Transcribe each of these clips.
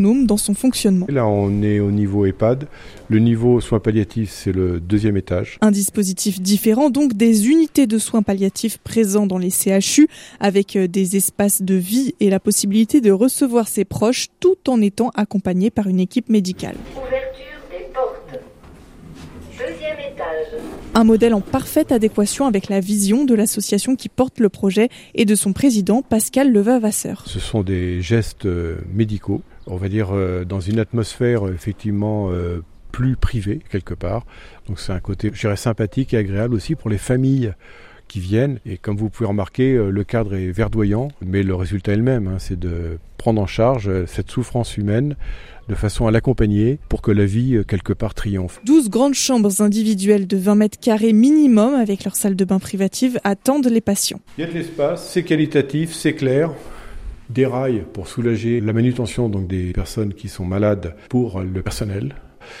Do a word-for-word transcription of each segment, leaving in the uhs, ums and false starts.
dans son fonctionnement. Là, on est au niveau EHPAD. Le niveau soins palliatifs, c'est le deuxième étage. Un dispositif différent, donc des unités de soins palliatifs présents dans les C H U, avec des espaces de vie et la possibilité de recevoir ses proches, tout en étant accompagné par une équipe médicale. Ouverture des portes. Deuxième étage. Un modèle en parfaite adéquation avec la vision de l'association qui porte le projet et de son président, Pascal Levavasseur. Ce sont des gestes médicaux, on va dire dans une atmosphère effectivement plus privée quelque part. Donc c'est un côté, je dirais, sympathique et agréable aussi pour les familles qui viennent. Et comme vous pouvez remarquer, le cadre est verdoyant, mais le résultat est le même, hein, c'est de prendre en charge cette souffrance humaine de façon à l'accompagner pour que la vie, quelque part, triomphe. douze grandes chambres individuelles de vingt mètres carrés minimum, avec leur salle de bain privative, attendent les patients. Il y a de l'espace, c'est qualitatif, c'est clair. Des rails pour soulager la manutention donc des personnes qui sont malades pour le personnel,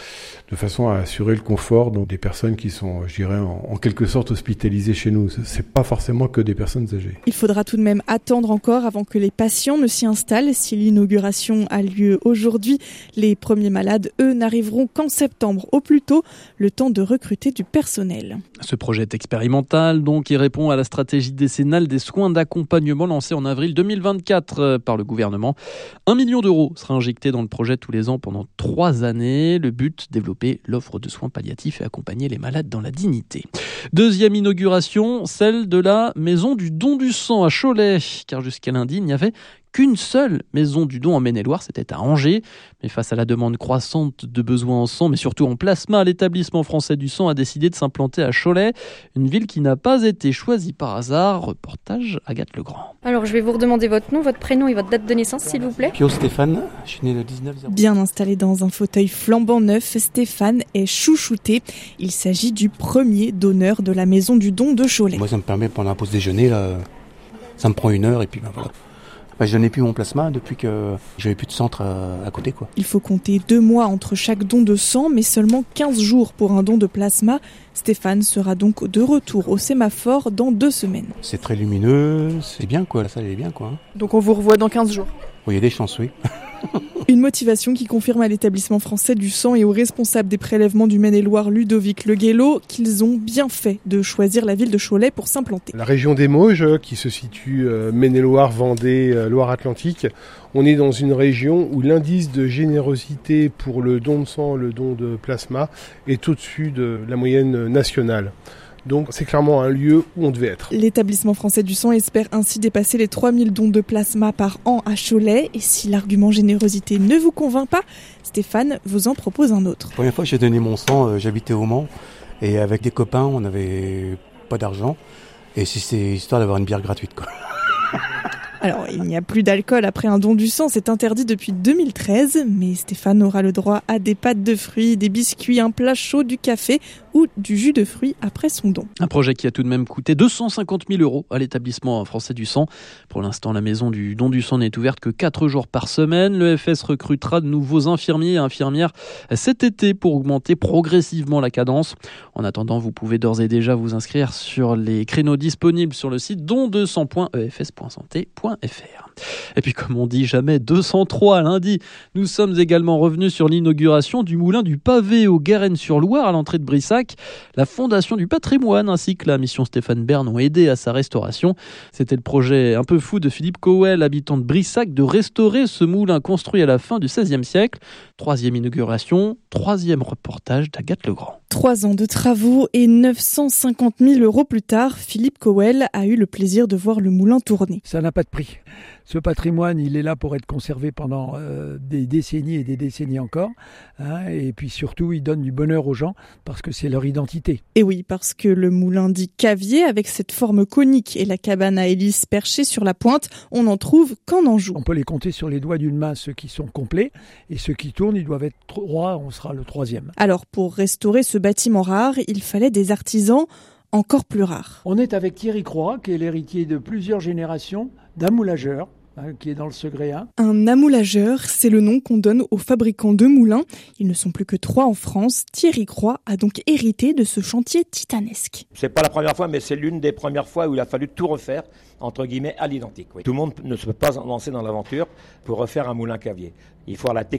de façon à assurer le confort donc des personnes qui sont, je dirais, en, en quelque sorte hospitalisées chez nous. C'est pas forcément que des personnes âgées. Il faudra tout de même attendre encore avant que les patients ne s'y installent. Si l'inauguration a lieu aujourd'hui, les premiers malades, eux, n'arriveront qu'en septembre au plus tôt, le temps de recruter du personnel. Ce projet est expérimental, donc, il répond à la stratégie décennale des soins d'accompagnement lancée en avril deux mille vingt-quatre par le gouvernement. Un million d'euros sera injecté dans le projet tous les ans pendant trois années. Le but, développer l'offre de soins palliatifs et accompagner les malades dans la dignité. Deuxième inauguration, celle de la maison du don du sang à Cholet, car jusqu'à lundi, il n'y avait qu'une seule maison du don en Maine-et-Loire, c'était à Angers. Mais face à la demande croissante de besoins en sang, mais surtout en plasma, l'établissement français du sang a décidé de s'implanter à Cholet, une ville qui n'a pas été choisie par hasard. Reportage Agathe Legrand. Alors je vais vous redemander votre nom, votre prénom et votre date de naissance, s'il vous plaît. Pio Stéphane, je suis né le dix-neuf zéro. Bien installé dans un fauteuil flambant neuf, Stéphane est chouchouté. Il s'agit du premier donneur de la maison du don de Cholet. Moi ça me permet pendant la pause déjeuner, là, ça me prend une heure et puis ben voilà. Bah, je n'ai plus mon plasma depuis que j'avais plus de centre à, à côté, quoi. Il faut compter deux mois entre chaque don de sang, mais seulement quinze jours pour un don de plasma. Stéphane sera donc de retour au sémaphore dans deux semaines. C'est très lumineux, c'est bien, quoi. La salle est bien, quoi. Donc on vous revoit dans quinze jours. Oui, il y a des chances, oui. Une motivation qui confirme à l'établissement français du sang et aux responsables des prélèvements du Maine-et-Loire, Ludovic Leguello, qu'ils ont bien fait de choisir la ville de Cholet pour s'implanter. La région des Mauges, qui se situe euh, Maine-et-Loire, Vendée, euh, Loire-Atlantique, on est dans une région où l'indice de générosité pour le don de sang, le don de plasma, est au-dessus de la moyenne nationale. Donc c'est clairement un lieu où on devait être. L'établissement français du sang espère ainsi dépasser les trois mille dons de plasma par an à Cholet. Et si l'argument générosité ne vous convainc pas, Stéphane vous en propose un autre. La première fois que j'ai donné mon sang, euh, j'habitais au Mans. Et avec des copains, on n'avait pas d'argent. Et c'est histoire d'avoir une bière gratuite, quoi. Alors, il n'y a plus d'alcool après un don du sang, c'est interdit depuis deux mille treize, mais Stéphane aura le droit à des pâtes de fruits, des biscuits, un plat chaud, du café ou du jus de fruits après son don. Un projet qui a tout de même coûté deux cent cinquante mille euros à l'établissement français du sang. Pour l'instant, la maison du don du sang n'est ouverte que quatre jours par semaine. Le F S recrutera de nouveaux infirmiers et infirmières cet été pour augmenter progressivement la cadence. En attendant, vous pouvez d'ores et déjà vous inscrire sur les créneaux disponibles sur le site don deux cents point e f s point santé point f r. Et puis comme on dit jamais deux cent trois lundi, nous sommes également revenus sur l'inauguration du moulin du Pavé au Guérennes-sur-Loire à l'entrée de Brissac. La Fondation du patrimoine ainsi que la mission Stéphane Bern ont aidé à sa restauration. C'était le projet un peu fou de Philippe Cowell, habitant de Brissac, de restaurer ce moulin construit à la fin du seizième siècle. Troisième inauguration, troisième reportage d'Agathe Legrand. Trois ans de travaux et neuf cent cinquante mille euros plus tard, Philippe Cowell a eu le plaisir de voir le moulin tourner. Ça n'a pas de prix. Ce patrimoine, il est là pour être conservé pendant euh, des décennies et des décennies encore. Hein, et puis surtout, il donne du bonheur aux gens parce que c'est leur identité. Et oui, parce que le moulin dit cavier, avec cette forme conique et la cabane à hélice perchée sur la pointe, on n'en trouve qu'en Anjou. On peut les compter sur les doigts d'une main, ceux qui sont complets. Et ceux qui tournent, ils doivent être trois, on sera le troisième. Alors, pour restaurer ce bâtiment rare, il fallait des artisans encore plus rares. On est avec Thierry Croix, qui est l'héritier de plusieurs générations d'un moulageur hein, qui est dans le Segré un. Un amoulageur, c'est le nom qu'on donne aux fabricants de moulins. Ils ne sont plus que trois en France. Thierry Croix a donc hérité de ce chantier titanesque. C'est pas la première fois, mais c'est l'une des premières fois où il a fallu tout refaire, entre guillemets, à l'identique. Oui. Tout le monde ne se peut pas lancer dans l'aventure pour refaire un moulin cavier. Il faut avoir la technique